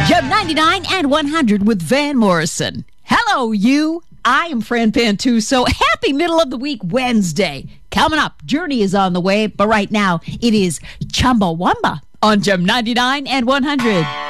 Gem 99 and 100 with Van Morrison. Hello, you. I am Fran Pantuso. Happy middle of the week Wednesday. Coming up, Journey is on the way, but right now it is Chumbawamba on Gem 99 and 100.